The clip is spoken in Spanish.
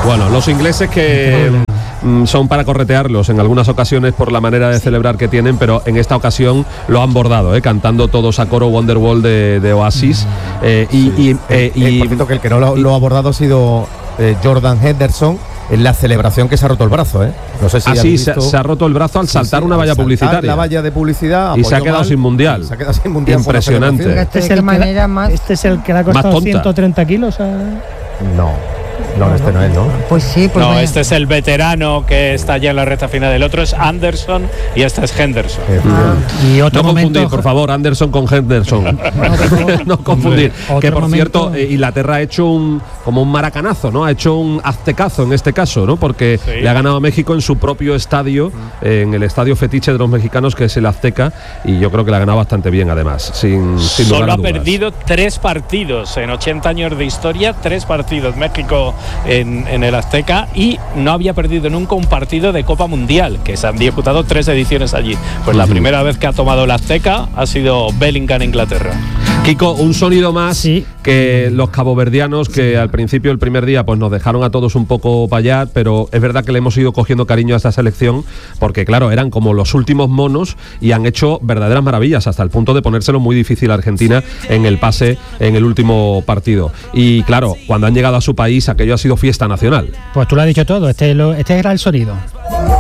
Bueno, los ingleses que son para corretearlos en algunas ocasiones por la manera de celebrar que tienen, pero en esta ocasión lo han bordado, cantando todos a coro Wonderwall de Oasis. Por cierto, que el que no lo ha abordado ha sido Jordan Henderson en la celebración, que se ha roto el brazo, No sé si se ha roto el brazo al saltar una valla publicitaria. La valla de publicidad y se ha quedado sin mundial. Se ha quedado sin mundial. Impresionante. Este es el que le ha costado 130 kilos. No, este no es, ¿no? Pues sí, pues no, este es el veterano que está ya en la recta final. El otro es Anderson y este es Henderson. Y otro no confundir, por favor, Anderson con Henderson. No confundir. Que por cierto, Inglaterra ha hecho como un maracanazo, ¿no? Ha hecho un aztecazo en este caso, ¿no? Porque le ha ganado a México en su propio estadio, en el estadio fetiche de los mexicanos, que es el Azteca, y yo creo que le ha ganado bastante bien, además. Sin Solo ha perdido 3 partidos en 80 años de historia, 3 partidos. México en el Azteca, y no había perdido nunca un partido de Copa Mundial, que se han disputado 3 ediciones allí. Pues la primera vez que ha tomado el Azteca ha sido Bellingham, Inglaterra. Kiko, un sonido más que los caboverdianos, que al principio, el primer día, pues nos dejaron a todos un poco payar, pero es verdad que le hemos ido cogiendo cariño a esta selección, porque claro, eran como los últimos monos y han hecho verdaderas maravillas, hasta el punto de ponérselo muy difícil a Argentina en el pase en el último partido. Y claro, cuando han llegado a su país, aquello ha sido fiesta nacional. Pues tú lo has dicho todo, este era el sonido.